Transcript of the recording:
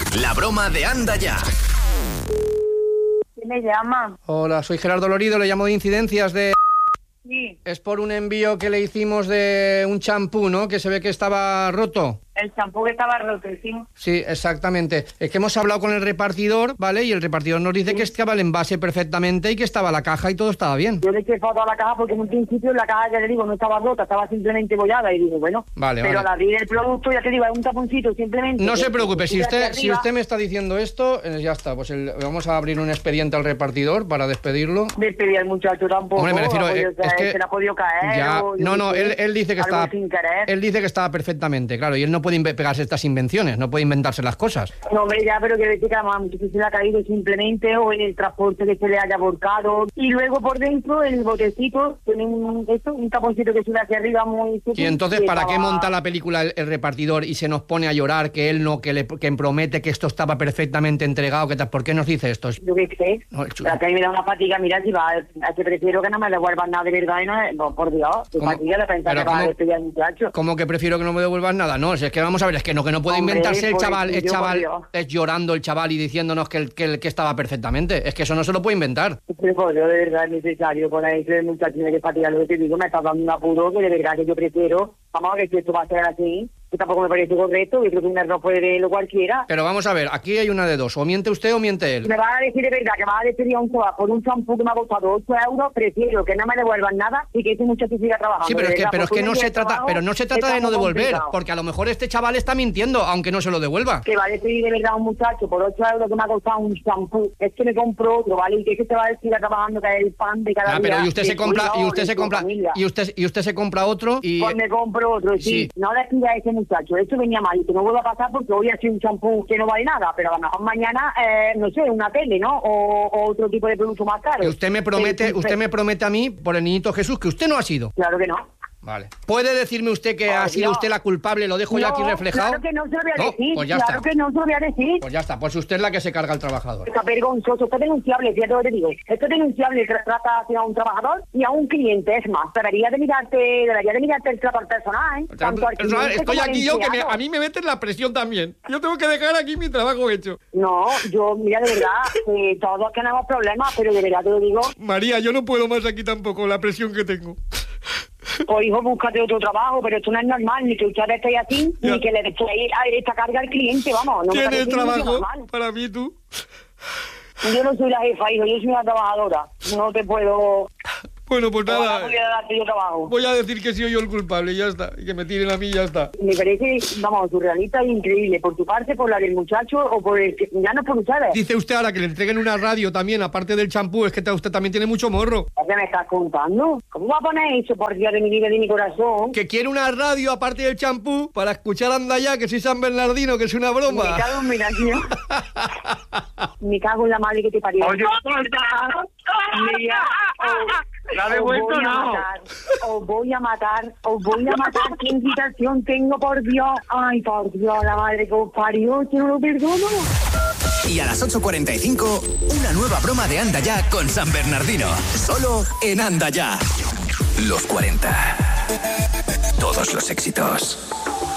La broma de Anda Ya. ¿Quién me llama? Hola, soy Gerardo Lorido, le llamo de Incidencias de... Sí. Es por un envío que le hicimos de un champú, ¿no? Que se ve que estaba roto. El champú que estaba roto, sí. Sí, exactamente. Es que hemos hablado con el repartidor, ¿vale? Y el repartidor nos dice que estaba el envase perfectamente y que estaba la caja y todo estaba bien. Yo le eché foto a la caja porque en un principio la caja, ya le digo, no estaba rota, estaba simplemente bollada. Y digo, bueno, Vale, pero vale. al abrir el producto, ya te digo, es un taponcito simplemente. No se preocupe, si hacia usted arriba, me está diciendo esto, ya está. Pues vamos a abrir un expediente al repartidor para despedirlo. Despedir al muchacho tampoco. Hombre, me refiero, es que... se le ha podido caer. Ya, o yo no, qué sé, él dice que algo estaba... sin querer. Él dice que estaba perfectamente, claro, y él no puede pegarse estas invenciones, no puede inventarse las cosas. No, hombre, ya, pero que decir que a lo muchacho se le ha caído simplemente o en el transporte que se le haya volcado. Y luego por dentro, el botecito, tiene un taponcito que sube hacia arriba muy... Y entonces, ¿para qué monta la película el repartidor y se nos pone a llorar que él no, que promete que esto estaba perfectamente entregado? ¿Por qué nos dice esto? Yo qué sé, No, pero que a mí me da una fatiga, mira, si va, a que prefiero que no me devuelvan nada de verdad y no, por Dios, qué fatiga de pensar que va a despedir al muchacho. ¿Cómo que prefiero que no me devuelvan nada? No, es que vamos a ver, es que no puede Hombre, inventarse el pues, chaval, yo, es llorando el chaval y diciéndonos que estaba perfectamente. Es que eso no se lo puede inventar. Pero por Dios, de verdad es necesario ponerse el muchacho que fatiga, lo que te digo, me está dando un apuro que de verdad que yo prefiero, vamos a ver si esto va a ser así. Que tampoco me parece correcto, yo creo que un error puede verlo cualquiera. Pero vamos a ver, aquí hay una de dos, o miente usted o miente él. Me va a decir de verdad que va a despedir a un chaval por un champú que me ha costado 8 euros, prefiero que no me devuelvan nada y que ese muchacho siga trabajando. Sí, pero es que no se trata, trabajo, pero no se trata de no devolver, complicado. porque a lo mejor este chaval está mintiendo, aunque no se lo devuelva. Que va a despedir de verdad a un muchacho por 8 euros que me ha costado un champú, es que me compro otro, ¿vale? Y que se va a decir trabajando que es el pan de cada día. Pero y usted se del compra, cuidado de su familia. y usted se compra otro y... Pues me compro otro, sí. No despida a ese muchacho, esto venía mal y que no vuelva a pasar porque hoy ha sido un champú que no vale nada, pero a lo mejor mañana, no sé, una tele, ¿no? O otro tipo de producto más caro. Y usted me promete a mí, por el niñito Jesús, que usted no ha sido. Claro que no. Vale. ¿Puede decirme usted que ha sido usted la culpable? Lo dejo ya aquí reflejado. Claro que no se lo voy a decir. Pues ya claro está. que no se lo voy a decir. Pues ya está, pues usted es la que se carga al trabajador. Está vergonzoso, esto es denunciable, fíjate lo que te digo. Esto es denunciable, trata hacia un trabajador y a un cliente, es más, debería de mirarte el trato al personal, ¿eh? Tanto al cliente Estoy como al aquí yo, que empleado. a mí me meten la presión también. Yo tengo que dejar aquí mi trabajo hecho. No, yo, mira, de verdad, todos tenemos problemas, pero de verdad te lo digo. María, yo no puedo más aquí tampoco, la presión que tengo. Pues hijo, búscate otro trabajo, pero esto no es normal, ni que ustedes estéis así, Ya. ni que le deis esta carga al cliente, vamos. No me ¿Tienes parece trabajo normal. para mí tú? Yo no soy la jefa, hijo, yo soy una trabajadora. No te puedo... Bueno, pues No nada, voy a darte yo trabajo. voy a decir que soy yo el culpable y ya está. Y que me tiren a mí y ya está. Me parece, vamos, surrealista e increíble. Por tu parte, por la del muchacho o por el que... Ya no por ustedes. Dice usted ahora que le entreguen una radio también, aparte del champú, es que usted también tiene mucho morro. ¿Qué me estás contando? ¿Cómo va a poner eso, por Dios de mi vida y de mi corazón? Que quiere una radio aparte del champú para escuchar Anda Ya, que soy San Bernardino, que es una Me broma. cago en mi nación. Me cago en la madre que te parió. Oye, Mira, ¿la ha devuelto o no? Os voy a matar. ¿Qué invitación tengo, por Dios? Ay, por Dios, la madre que os parió, yo no lo perdono. Y a las 8:45, una nueva broma de Anda Ya con San Bernardino. Solo en Anda Ya. Los 40. Todos los éxitos.